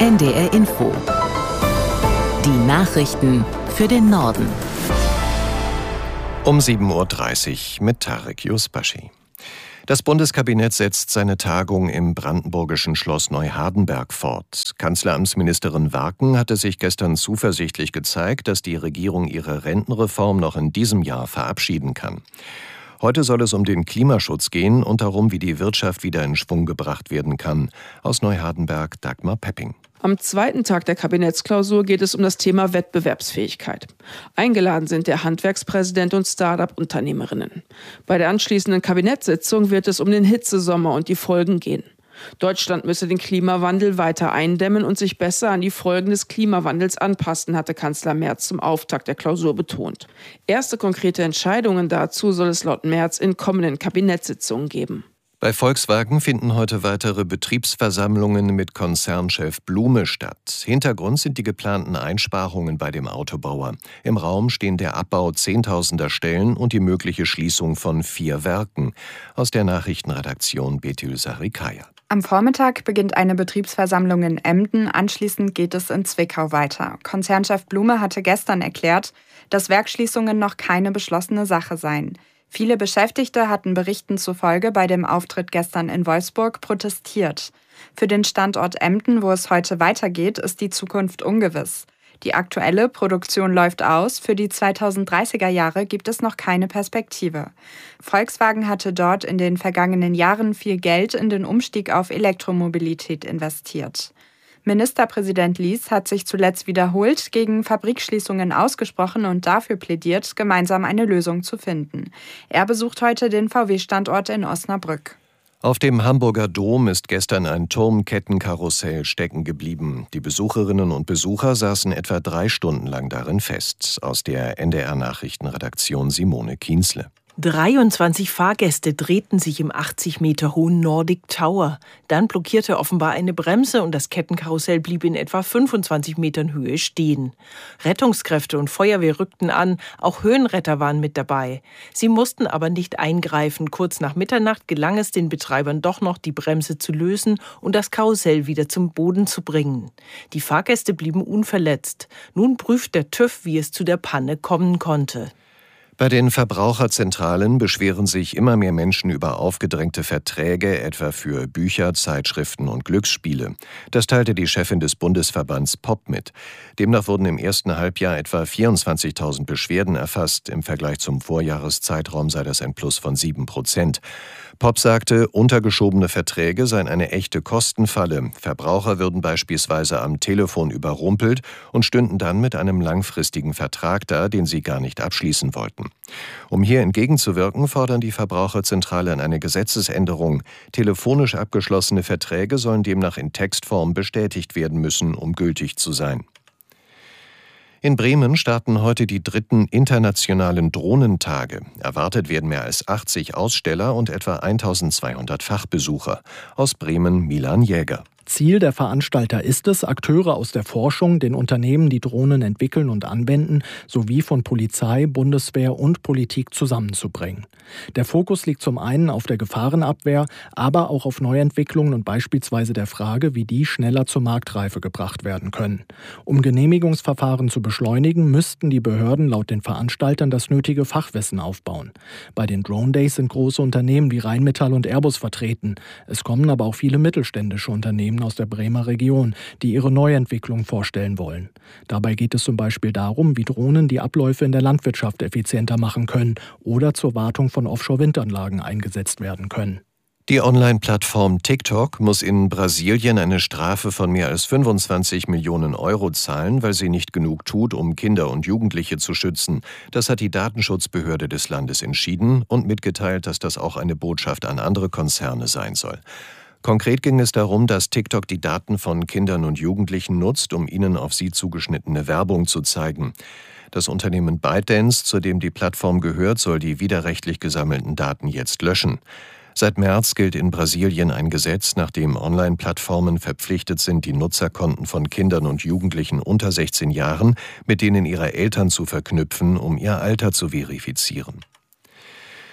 NDR Info. Die Nachrichten für den Norden. Um 7.30 Uhr mit Tarek Yusbashi. Das Bundeskabinett setzt seine Tagung im brandenburgischen Schloss Neuhardenberg fort. Kanzleramtsministerin Warken hatte sich gestern zuversichtlich gezeigt, dass die Regierung ihre Rentenreform noch in diesem Jahr verabschieden kann. Heute soll es um den Klimaschutz gehen und darum, wie die Wirtschaft wieder in Schwung gebracht werden kann. Aus Neuhardenberg Dagmar Pepping. Am zweiten Tag der Kabinettsklausur geht es um das Thema Wettbewerbsfähigkeit. Eingeladen sind der Handwerkspräsident und Start-up-Unternehmerinnen. Bei der anschließenden Kabinettssitzung wird es um den Hitzesommer und die Folgen gehen. Deutschland müsse den Klimawandel weiter eindämmen und sich besser an die Folgen des Klimawandels anpassen, hatte Kanzler Merz zum Auftakt der Klausur betont. Erste konkrete Entscheidungen dazu soll es laut Merz in kommenden Kabinettssitzungen geben. Bei Volkswagen finden heute weitere Betriebsversammlungen mit Konzernchef Blume statt. Hintergrund sind die geplanten Einsparungen bei dem Autobauer. Im Raum stehen der Abbau Zehntausender Stellen und die mögliche Schließung von 4 Werken. Aus der Nachrichtenredaktion Betül Sarikaya. Am Vormittag beginnt eine Betriebsversammlung in Emden, anschließend geht es in Zwickau weiter. Konzernchef Blume hatte gestern erklärt, dass Werksschließungen noch keine beschlossene Sache seien. Viele Beschäftigte hatten Berichten zufolge bei dem Auftritt gestern in Wolfsburg protestiert. Für den Standort Emden, wo es heute weitergeht, ist die Zukunft ungewiss. Die aktuelle Produktion läuft aus, für die 2030er Jahre gibt es noch keine Perspektive. Volkswagen hatte dort in den vergangenen Jahren viel Geld in den Umstieg auf Elektromobilität investiert. Ministerpräsident Lies hat sich zuletzt wiederholt gegen Fabrikschließungen ausgesprochen und dafür plädiert, gemeinsam eine Lösung zu finden. Er besucht heute den VW-Standort in Osnabrück. Auf dem Hamburger Dom ist gestern ein Turmkettenkarussell stecken geblieben. Die Besucherinnen und Besucher saßen etwa 3 Stunden lang darin fest. Aus der NDR-Nachrichtenredaktion Simone Kienzle. 23 Fahrgäste drehten sich im 80 Meter hohen Nordic Tower. Dann blockierte offenbar eine Bremse und das Kettenkarussell blieb in etwa 25 Metern Höhe stehen. Rettungskräfte und Feuerwehr rückten an, auch Höhenretter waren mit dabei. Sie mussten aber nicht eingreifen. Kurz nach Mitternacht gelang es den Betreibern doch noch, die Bremse zu lösen und das Karussell wieder zum Boden zu bringen. Die Fahrgäste blieben unverletzt. Nun prüft der TÜV, wie es zu der Panne kommen konnte. Bei den Verbraucherzentralen beschweren sich immer mehr Menschen über aufgedrängte Verträge, etwa für Bücher, Zeitschriften und Glücksspiele. Das teilte die Chefin des Bundesverbands POP mit. Demnach wurden im ersten Halbjahr etwa 24.000 Beschwerden erfasst. Im Vergleich zum Vorjahreszeitraum sei das ein Plus von 7%. POP sagte, untergeschobene Verträge seien eine echte Kostenfalle. Verbraucher würden beispielsweise am Telefon überrumpelt und stünden dann mit einem langfristigen Vertrag da, den sie gar nicht abschließen wollten. Um hier entgegenzuwirken, fordern die Verbraucherzentralen eine Gesetzesänderung. Telefonisch abgeschlossene Verträge sollen demnach in Textform bestätigt werden müssen, um gültig zu sein. In Bremen starten heute die 3. internationalen Drohnentage. Erwartet werden mehr als 80 Aussteller und etwa 1200 Fachbesucher. Aus Bremen Milan Jäger. Ziel der Veranstalter ist es, Akteure aus der Forschung, den Unternehmen, die Drohnen entwickeln und anwenden, sowie von Polizei, Bundeswehr und Politik zusammenzubringen. Der Fokus liegt zum einen auf der Gefahrenabwehr, aber auch auf Neuentwicklungen und beispielsweise der Frage, wie die schneller zur Marktreife gebracht werden können. Um Genehmigungsverfahren zu beschleunigen, müssten die Behörden laut den Veranstaltern das nötige Fachwissen aufbauen. Bei den Drone Days sind große Unternehmen wie Rheinmetall und Airbus vertreten. Es kommen aber auch viele mittelständische Unternehmen aus der Bremer Region, die ihre Neuentwicklung vorstellen wollen. Dabei geht es zum Beispiel darum, wie Drohnen die Abläufe in der Landwirtschaft effizienter machen können oder zur Wartung von Offshore-Windanlagen eingesetzt werden können. Die Online-Plattform TikTok muss in Brasilien eine Strafe von mehr als 25 Millionen Euro zahlen, weil sie nicht genug tut, um Kinder und Jugendliche zu schützen. Das hat die Datenschutzbehörde des Landes entschieden und mitgeteilt, dass das auch eine Botschaft an andere Konzerne sein soll. Konkret ging es darum, dass TikTok die Daten von Kindern und Jugendlichen nutzt, um ihnen auf sie zugeschnittene Werbung zu zeigen. Das Unternehmen ByteDance, zu dem die Plattform gehört, soll die widerrechtlich gesammelten Daten jetzt löschen. Seit März gilt in Brasilien ein Gesetz, nach dem Online-Plattformen verpflichtet sind, die Nutzerkonten von Kindern und Jugendlichen unter 16 Jahren mit denen ihrer Eltern zu verknüpfen, um ihr Alter zu verifizieren.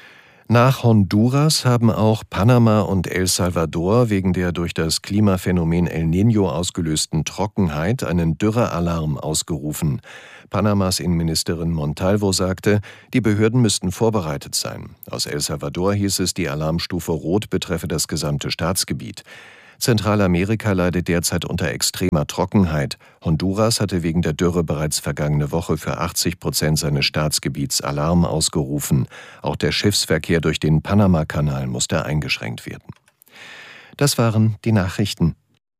Nach Honduras haben auch Panama und El Salvador wegen der durch das Klimaphänomen El Niño ausgelösten Trockenheit einen Dürrealarm ausgerufen. Panamas Innenministerin Montalvo sagte, die Behörden müssten vorbereitet sein. Aus El Salvador hieß es, die Alarmstufe Rot betreffe das gesamte Staatsgebiet. Zentralamerika leidet derzeit unter extremer Trockenheit. Honduras hatte wegen der Dürre bereits vergangene Woche für 80% seines Staatsgebiets Alarm ausgerufen. Auch der Schiffsverkehr durch den Panama-Kanal musste eingeschränkt werden. Das waren die Nachrichten.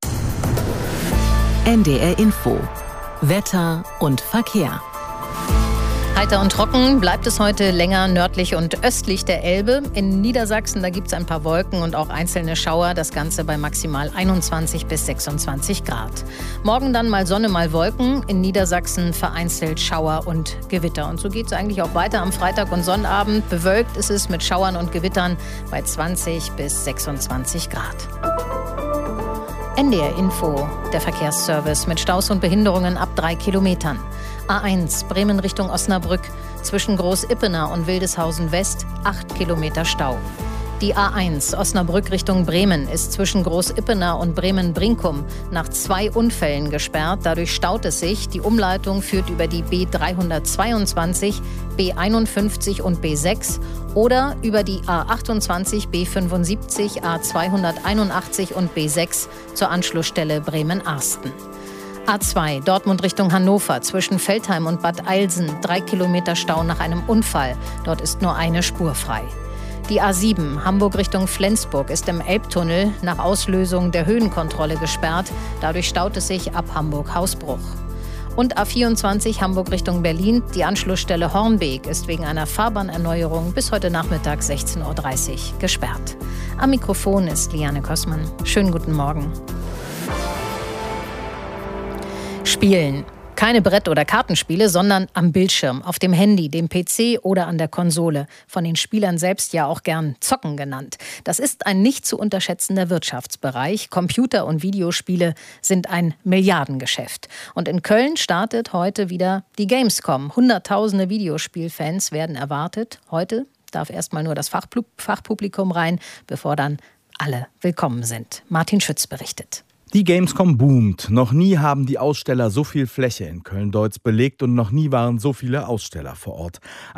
NDR Info. Wetter und Verkehr. Heiter und trocken bleibt es heute länger nördlich und östlich der Elbe. In Niedersachsen, da gibt es ein paar Wolken und auch einzelne Schauer. Das Ganze bei maximal 21 bis 26 Grad. Morgen dann mal Sonne, mal Wolken. In Niedersachsen vereinzelt Schauer und Gewitter. Und so geht es eigentlich auch weiter am Freitag und Sonnabend. Bewölkt ist es mit Schauern und Gewittern bei 20 bis 26 Grad. NDR Info, der Verkehrsservice mit Staus und Behinderungen ab 3 Kilometern. A1 Bremen Richtung Osnabrück, zwischen Groß-Ippener und Wildeshausen West 8 Kilometer Stau. Die A1 Osnabrück Richtung Bremen ist zwischen Groß-Ippener und Bremen-Brinkum nach 2 Unfällen gesperrt. Dadurch staut es sich. Die Umleitung führt über die B322, B51 und B6 oder über die A28, B75, A281 und B6 zur Anschlussstelle Bremen-Arsten. A2 Dortmund Richtung Hannover zwischen Veltheim und Bad Eilsen 3 Kilometer Stau nach einem Unfall. Dort ist nur eine Spur frei. Die A7 Hamburg Richtung Flensburg ist im Elbtunnel nach Auslösung der Höhenkontrolle gesperrt. Dadurch staut es sich ab Hamburg-Hausbruch. Und A24 Hamburg Richtung Berlin. Die Anschlussstelle Hornbeek ist wegen einer Fahrbahnerneuerung bis heute Nachmittag 16:30 Uhr gesperrt. Am Mikrofon ist Liane Kossmann. Schönen guten Morgen. Spielen. Keine Brett- oder Kartenspiele, sondern am Bildschirm, auf dem Handy, dem PC oder an der Konsole. Von den Spielern selbst ja auch gern Zocken genannt. Das ist ein nicht zu unterschätzender Wirtschaftsbereich. Computer- und Videospiele sind ein Milliardengeschäft. Und in Köln startet heute wieder die Gamescom. Hunderttausende Videospielfans werden erwartet. Heute darf erstmal nur das Fachpublikum rein, bevor dann alle willkommen sind. Martin Schütz berichtet. Die Gamescom boomt. Noch nie haben die Aussteller so viel Fläche in Köln-Deutz belegt und noch nie waren so viele Aussteller vor Ort.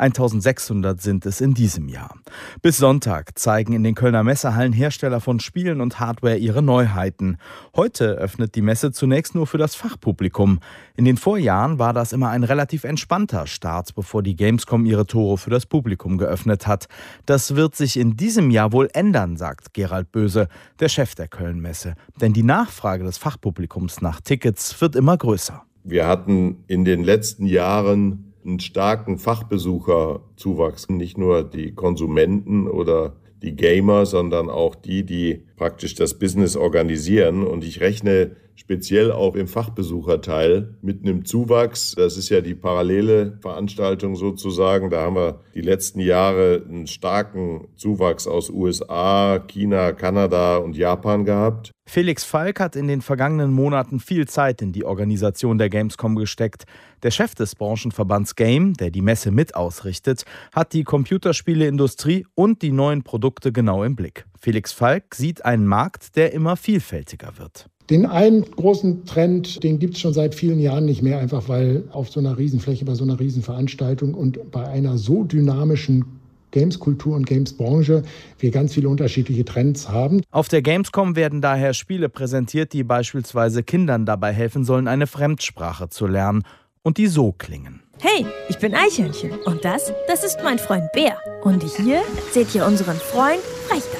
1600 sind es in diesem Jahr. Bis Sonntag zeigen in den Kölner Messehallen Hersteller von Spielen und Hardware ihre Neuheiten. Heute öffnet die Messe zunächst nur für das Fachpublikum. In den Vorjahren war das immer ein relativ entspannter Start, bevor die Gamescom ihre Tore für das Publikum geöffnet hat. Das wird sich in diesem Jahr wohl ändern, sagt Gerald Böse, der Chef der Köln-Messe. Denn die Nachfrage des Fachpublikums nach Tickets wird immer größer. Wir hatten in den letzten Jahren einen starken Fachbesucherzuwachs. Nicht nur die Konsumenten oder die Gamer, sondern auch die praktisch das Business organisieren. Und ich rechne speziell auch im Fachbesucherteil mit einem Zuwachs. Das ist ja die parallele Veranstaltung sozusagen. Da haben wir die letzten Jahre einen starken Zuwachs aus USA, China, Kanada und Japan gehabt. Felix Falk hat in den vergangenen Monaten viel Zeit in die Organisation der Gamescom gesteckt. Der Chef des Branchenverbands Game, der die Messe mit ausrichtet, hat die Computerspieleindustrie und die neuen Produkte genau im Blick. Felix Falk sieht einen Markt, der immer vielfältiger wird. Den einen großen Trend, den gibt es schon seit vielen Jahren nicht mehr, einfach weil auf so einer Riesenfläche, bei so einer Riesenveranstaltung und bei einer so dynamischen Games-Kultur und Games-Branche wir ganz viele unterschiedliche Trends haben. Auf der Gamescom werden daher Spiele präsentiert, die beispielsweise Kindern dabei helfen sollen, eine Fremdsprache zu lernen und die so klingen. Hey, ich bin Eichhörnchen und das ist mein Freund Bär. Und hier seht ihr unseren Freund Frechdachs.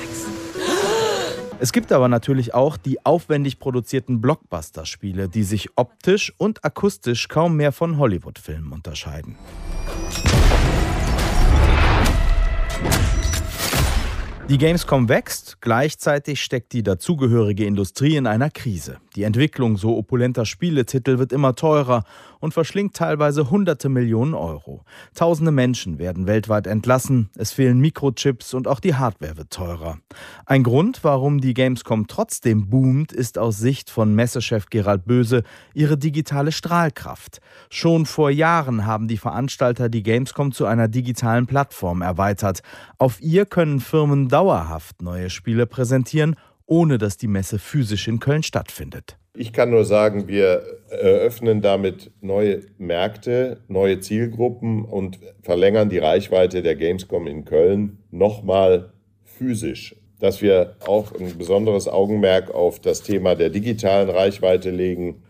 Es gibt aber natürlich auch die aufwendig produzierten Blockbuster-Spiele, die sich optisch und akustisch kaum mehr von Hollywood-Filmen unterscheiden. Die Gamescom wächst, gleichzeitig steckt die dazugehörige Industrie in einer Krise. Die Entwicklung so opulenter Spieletitel wird immer teurer und verschlingt teilweise hunderte Millionen Euro. Tausende Menschen werden weltweit entlassen, es fehlen Mikrochips und auch die Hardware wird teurer. Ein Grund, warum die Gamescom trotzdem boomt, ist aus Sicht von Messechef Gerald Böse ihre digitale Strahlkraft. Schon vor Jahren haben die Veranstalter die Gamescom zu einer digitalen Plattform erweitert. Auf ihr können Firmen dauerhaft neue Spiele präsentieren, ohne dass die Messe physisch in Köln stattfindet. Ich kann nur sagen, wir eröffnen damit neue Märkte, neue Zielgruppen und verlängern die Reichweite der Gamescom in Köln nochmal physisch. Dass wir auch ein besonderes Augenmerk auf das Thema der digitalen Reichweite legen,